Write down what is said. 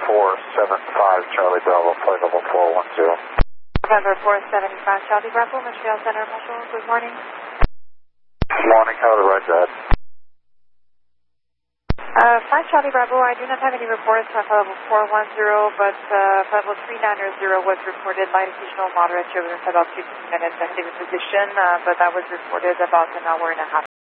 475 Charlie Bravo, flight level 410. November 475 Charlie Bravo, Montreal Center, bonjour, good morning. Morning, how to ride that? 5 Charlie Bravo, I do not have any reports on flight level 410, but flight level 390 was reported light occasional moderate turbulence about 15 minutes ahead of the position, but that was reported about an hour and a half